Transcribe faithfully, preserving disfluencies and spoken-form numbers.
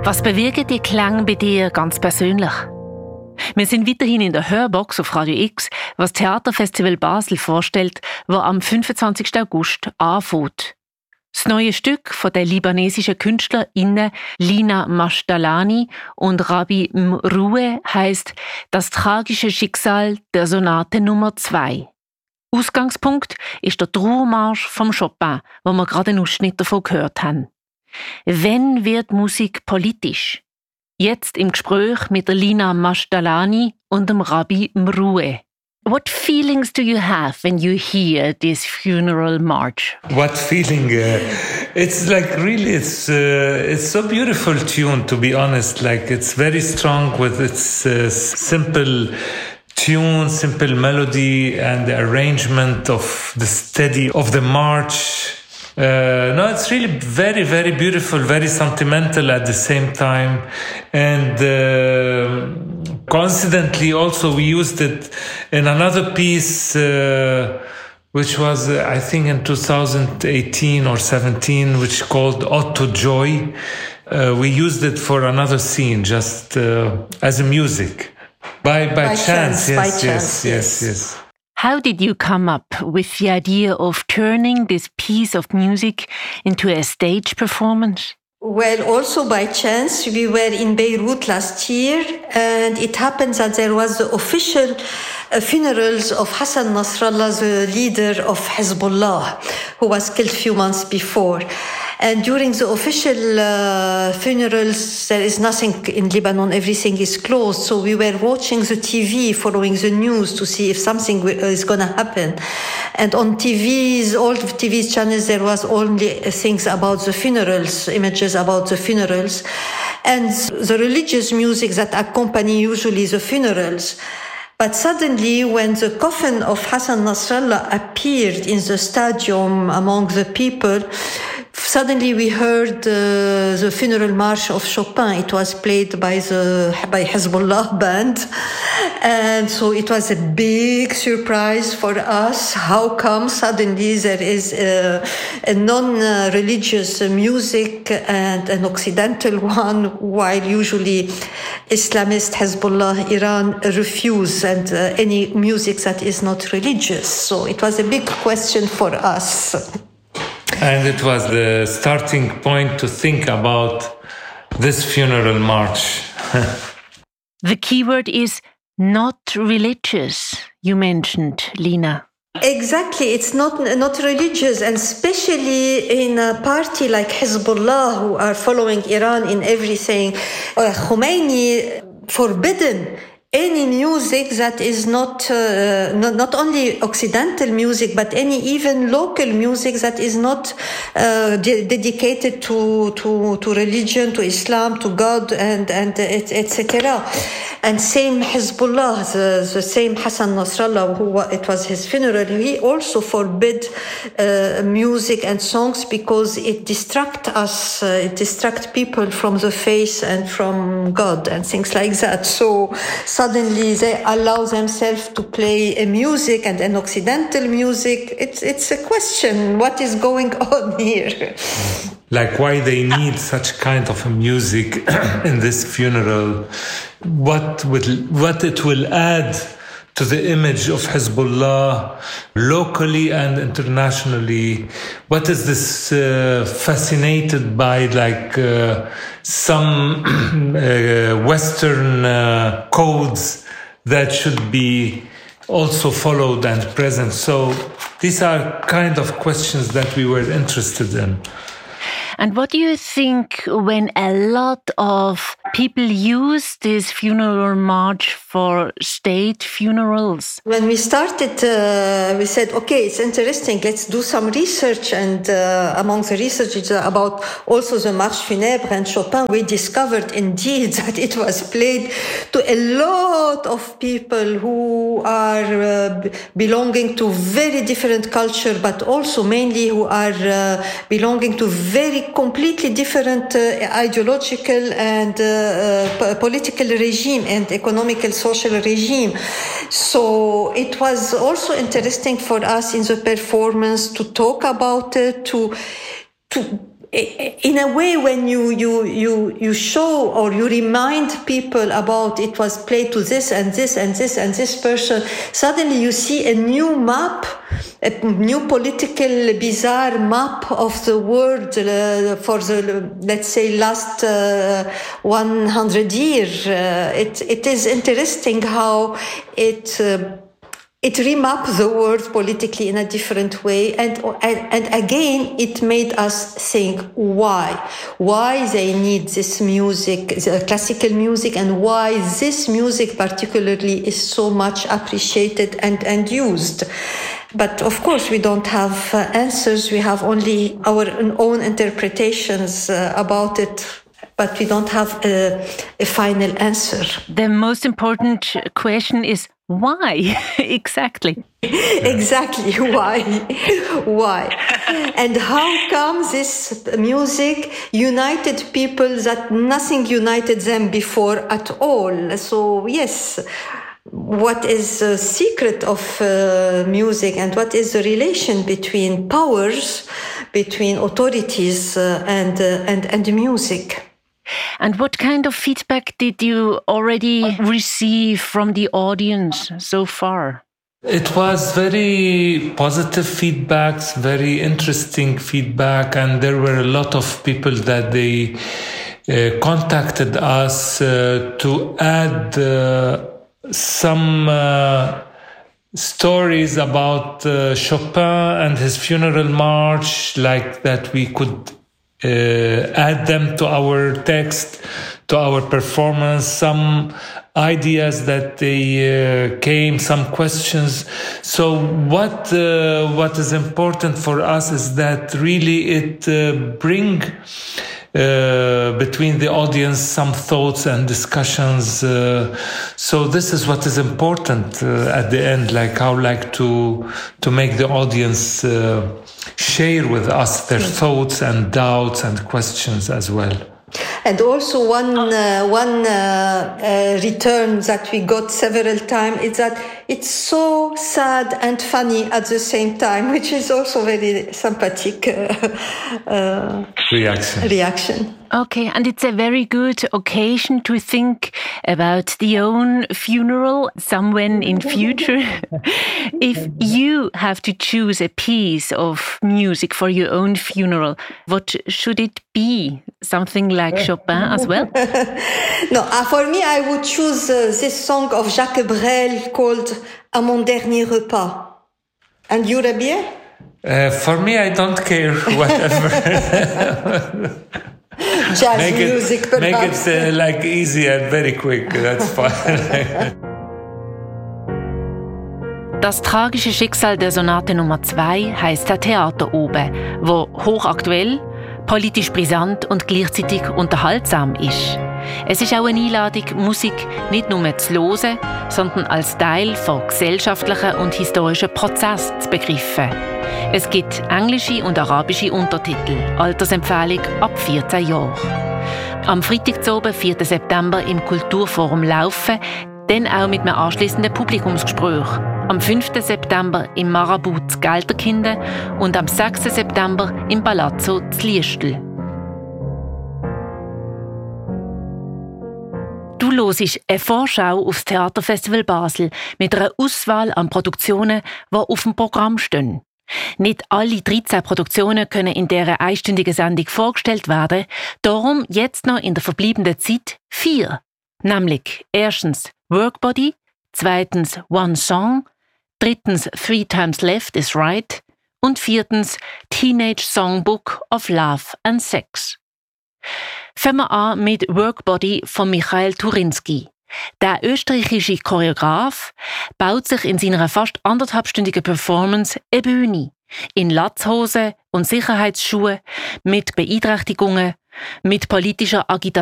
Was bewirken die Klänge bei dir ganz persönlich? Wir sind weiterhin in der Hörbox auf Radio X, was Theaterfestival Basel vorstellt, wo am fünfundzwanzigsten August anfängt. Das neue Stück von der libanesischen KünstlerInnen Lina Mashdalani und Rabi Mroueh heisst «Das tragische Schicksal der Sonate Nummer zwei». Ausgangspunkt ist der Trauermarsch vom Chopin, wo wir gerade einen Ausschnitt davon gehört haben. Wann wird Musik politisch? Jetzt im Gespräch mit der Lina Mashdalani und dem Rabi Mroueh. What feelings do you have when you hear this funeral march? What feeling? Uh, it's like really, it's uh, it's so beautiful tune. To be honest, like it's very strong with its uh, simple tune, simple melody, and the arrangement of the steady of the march. Uh, no, it's really very, very beautiful, very sentimental at the same time. And uh, coincidentally, also we used it in another piece, uh, which was, uh, I think, in two thousand eighteen or seventeen, which called Ode to Joy. Uh, we used it for another scene, just uh, as a music. By, by, by chance, chance, yes, by yes, chance, yes, yes, yes. How did you come up with the idea of turning this piece of music into a stage performance? Well, also by chance, we were in Beirut last year, and it happened that there was the official uh, funerals of Hassan Nasrallah, the leader of Hezbollah, who was killed a few months before. And during the official uh, funerals, there is nothing in Lebanon. Everything is closed. So we were watching the T V, following the news to see if something is going to happen. And on T Vs, all the T V channels, there was only things about the funerals, images about the funerals. And the religious music that accompany usually the funerals. But suddenly, when the coffin of Hassan Nasrallah appeared in the stadium among the people, suddenly we heard uh, the funeral march of Chopin. It was played by the by Hezbollah band. And so it was a big surprise for us. How come suddenly there is a, a non-religious music and an Occidental one, while usually Islamist Hezbollah Iran refuse and uh, any music that is not religious. So it was a big question for us. And it was the starting point to think about this funeral march. The keyword is not religious, you mentioned, Lina. Exactly, it's not not religious, and especially in a party like Hezbollah, who are following Iran in everything. Uh, Khomeini forbidden any music that is not, uh, not not only Occidental music, but any even local music that is not uh, de- dedicated to, to to religion, to Islam, to God, and and et cetera. And same Hezbollah, the, the same Hassan Nasrallah, who it was his funeral, he also forbid uh, music and songs because it distract us, uh, it distract people from the faith and from God and things like that. So suddenly they allow themselves to play a music and an Occidental music. It's it's a question, what is going on here? Like why they need such kind of a music in this funeral. What will, what it will add to the image of Hezbollah locally and internationally? What is this uh, fascinated by, like uh, some uh, Western uh, codes that should be also followed and present? So these are kind of questions that we were interested in. And what do you think when a lot of people use this funeral march for state funerals? When we started, uh, we said, okay, it's interesting, let's do some research. And uh, among the research is about also the Marche Funèbre and Chopin, we discovered indeed that it was played to a lot of people who are uh, belonging to very different culture, but also mainly who are uh, belonging to very completely different uh, ideological and uh, uh, political regime and economical social regime. So it was also interesting for us in the performance to talk about it, to to in a way, when you, you, you, you show or you remind people about it was played to this and this and this and this person, suddenly you see a new map, a new political bizarre map of the world uh, for the, let's say, last uh, one hundred years. Uh, it, it is interesting how it uh, It remapped the world politically in a different way. And, and, and again, it made us think why. Why they need this music, the classical music, and why this music particularly is so much appreciated and, and used. But of course, we don't have uh, answers. We have only our own interpretations uh, about it. But we don't have a, a final answer. The most important question is why exactly? Exactly, why? Why? And how come this music united people that nothing united them before at all? So, yes, what is the secret of uh, music, and what is the relation between powers, between authorities uh, and, uh, and, and music? And what kind of feedback did you already receive from the audience so far? It was very positive feedbacks, very interesting feedback, and there were a lot of people that they uh, contacted us uh, to add uh, some uh, stories about uh, Chopin and his funeral march, like that we could Uh, add them to our text, to our performance, some ideas that they uh, came, some questions. So what uh, what is important for us is that really it uh, bring uh, between the audience some thoughts and discussions. Uh, so this is what is important uh, at the end, like how like to to make the audience uh, share with us their thoughts and doubts and questions as well. And also one uh, one uh, uh, return that we got several times is that it's so sad and funny at the same time, which is also very sympathetic uh, uh, reaction. reaction. Okay, and it's a very good occasion to think about the own funeral somewhere in future. If you have to choose a piece of music for your own funeral, what should it be? Something like Chopin as well? No, uh, for me, I would choose uh, this song of Jacques Brel called À mon dernier repas. And you, Rabia? Uh, for me, I don't care, whatever. Jazz make music, it, perhaps. Make it uh, like easy and very quick. That's fine. Das tragische Schicksal der Sonate Nummer zwei heisst «Der Theateroben», wo hochaktuell, politisch brisant und gleichzeitig unterhaltsam ist. Es ist auch eine Einladung, Musik nicht nur zu hören, sondern als Teil von gesellschaftlichen und historischen Prozessen zu begreifen. Es gibt englische und arabische Untertitel, Altersempfehlung ab vierzehn Jahren. Am Freitagabend, vierten September, im Kulturforum Laufen, dann auch mit einem anschliessenden Publikumsgespräch. Am fünften September im Marabout zu Gelterkinden und am sechsten September im Palazzo zu Liestl. Du hörst eine Vorschau auf das Theaterfestival Basel mit einer Auswahl an Produktionen, die auf dem Programm stehen. Nicht alle dreizehn Produktionen können in dieser einstündigen Sendung vorgestellt werden, darum jetzt noch in der verbleibenden Zeit vier. Nämlich erstens Workbody, zweitens One Song, drittens Three Times Left is Right und viertens Teenage Songbook of Love and Sex. Fangen wir an mit Workbody von Michael Turinski. Der österreichische Choreograf baut sich in seiner fast anderthalbstündigen Performance eine Bühne in Latzhosen und Sicherheitsschuhen mit Beeinträchtigungen, mit politischer Agitation